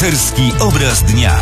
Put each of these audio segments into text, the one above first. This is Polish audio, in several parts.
Reporterski obraz dnia.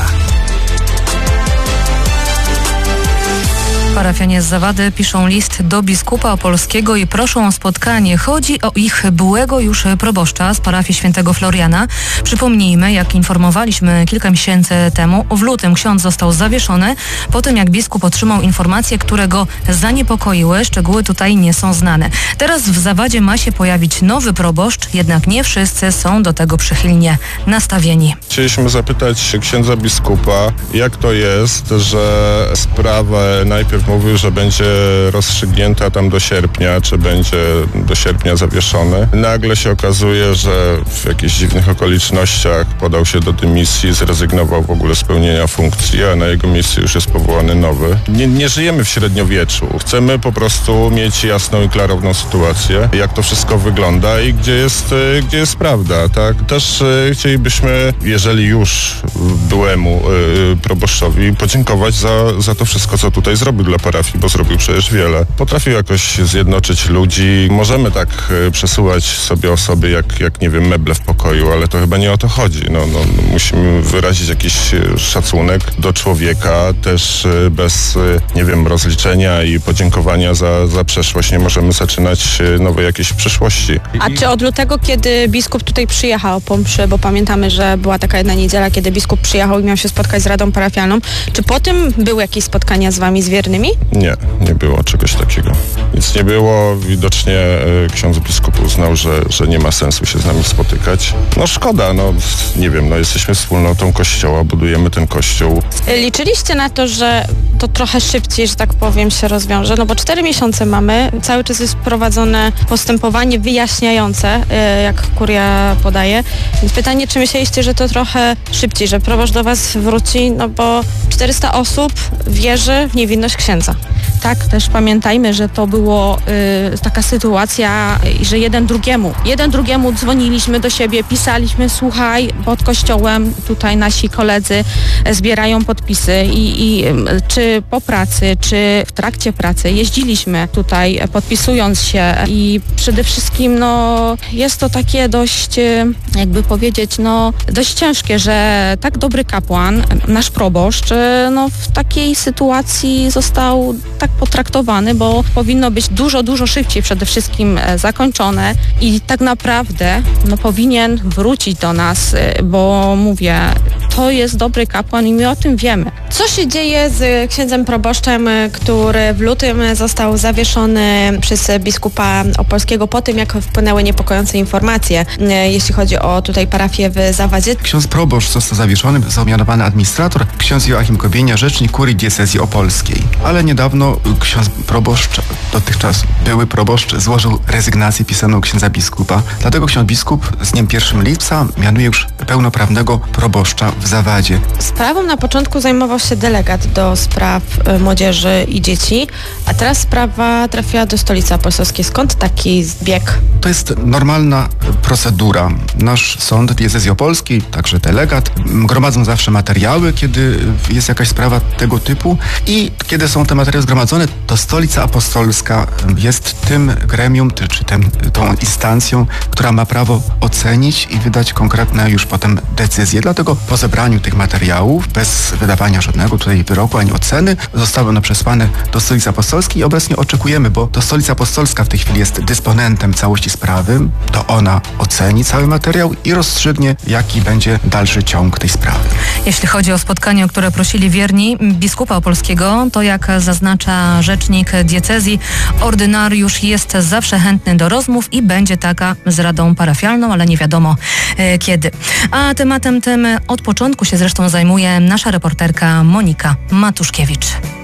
Parafianie z Zawady piszą list do biskupa opolskiego i proszą o spotkanie. Chodzi o ich byłego już proboszcza z parafii świętego Floriana. Przypomnijmy, jak informowaliśmy kilka miesięcy temu, w lutym ksiądz został zawieszony po tym, jak biskup otrzymał informacje, które go zaniepokoiły. Szczegóły tutaj nie są znane. Teraz w Zawadzie ma się pojawić nowy proboszcz, jednak nie wszyscy są do tego przychylnie nastawieni. Chcieliśmy zapytać księdza biskupa, jak to jest, że sprawę najpierw mówił, że będzie rozstrzygnięta tam do sierpnia, czy będzie do sierpnia zawieszony. Nagle się okazuje, że w jakichś dziwnych okolicznościach podał się do dymisji, zrezygnował w ogóle z pełnienia funkcji, a na jego miejsce już jest powołany nowy. Nie żyjemy w średniowieczu. Chcemy po prostu mieć jasną i klarowną sytuację, jak to wszystko wygląda i gdzie jest prawda, tak? Też chcielibyśmy, jeżeli już byłemu proboszczowi, podziękować za to wszystko, co tutaj zrobił dla parafii, bo zrobił przecież wiele. Potrafił jakoś zjednoczyć ludzi. Możemy tak przesuwać sobie osoby jak nie wiem, meble w pokoju, ale to chyba nie o to chodzi. Musimy wyrazić jakiś szacunek do człowieka, też bez, nie wiem, rozliczenia i podziękowania za przeszłość. Nie możemy zaczynać nowej jakiejś przyszłości. A czy od lutego, kiedy biskup tutaj przyjechał po mszy, bo pamiętamy, że była taka jedna niedziela, kiedy biskup przyjechał i miał się spotkać z Radą Parafialną, czy po tym były jakieś spotkania z wami, z wiernymi? Nie było czegoś takiego. Nic nie było. Widocznie ksiądz biskup uznał, że nie ma sensu się z nami spotykać. Szkoda, nie wiem, jesteśmy wspólnotą kościoła, budujemy ten kościół. Liczyliście na to, że to trochę szybciej, że tak powiem, się rozwiąże? Bo 4 miesiące mamy, cały czas jest prowadzone postępowanie wyjaśniające, jak kuria podaje. Więc pytanie, czy myśleliście, że to trochę szybciej, że proboszcz do was wróci, bo 400 osób wierzy w niewinność księdza. Tak, też pamiętajmy, że to było taka sytuacja, że jeden drugiemu dzwoniliśmy do siebie, pisaliśmy, słuchaj, pod kościołem tutaj nasi koledzy zbierają podpisy i czy po pracy, czy w trakcie pracy jeździliśmy tutaj podpisując się i przede wszystkim jest to takie dość, jakby powiedzieć, dość ciężkie, że tak dobry kapłan, nasz proboszcz, w takiej sytuacji został tak potraktowany, bo powinno być dużo szybciej przede wszystkim zakończone i tak naprawdę powinien wrócić do nas, bo mówię, to jest dobry kapłan i my o tym wiemy. Co się dzieje z księdzem proboszczem, który w lutym został zawieszony przez biskupa opolskiego po tym, jak wpłynęły niepokojące informacje, jeśli chodzi o tutaj parafię w Zawadzie? Ksiądz proboszcz został zawieszony, został mianowany administrator, ksiądz Joachim Kobienia, rzecznik kurii diecezji opolskiej. Ale niedawno ksiądz proboszcz, dotychczas były proboszcz, złożył rezygnację pisaną księdza biskupa. Dlatego ksiądz biskup z dniem 1 lipca mianuje już pełnoprawnego proboszcza w Zawadzie. Sprawą na początku zajmował się delegat do spraw młodzieży i dzieci, a teraz sprawa trafiła do Stolicy Apostolskiej. Skąd taki zbieg? To jest normalna procedura. Nasz sąd diecezji opolskiej, także delegat, gromadzą zawsze materiały, kiedy jest jakaś sprawa tego typu i kiedy są te materiały zgromadzone, to Stolica Apostolska jest tym gremium, czy tą instancją, która ma prawo ocenić i wydać konkretne już potem decyzje. Dlatego po zebraniu tych materiałów, bez wydawania żadnego tutaj wyroku ani oceny, zostały one przesłane do Stolicy Apostolskiej i obecnie oczekujemy, bo to Stolica Apostolska w tej chwili jest dysponentem całości sprawy, to ona oceni cały materiał i rozstrzygnie, jaki będzie dalszy ciąg tej sprawy. Jeśli chodzi o spotkanie, o które prosili wierni biskupa opolskiego, to jak zaznacza rzecznik diecezji, ordynariusz jest zawsze chętny do rozmów i będzie taka z Radą Parafialną, ale nie wiadomo kiedy. A tematem tym od początku się zresztą zajmuje nasza reporterka Monika Matuszkiewicz.